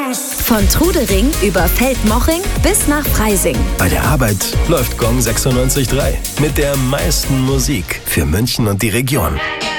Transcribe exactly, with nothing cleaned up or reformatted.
Von Trudering über Feldmoching bis nach Freising. Bei der Arbeit läuft Gong sechsundneunzig Komma drei mit der meisten Musik für München und die Region.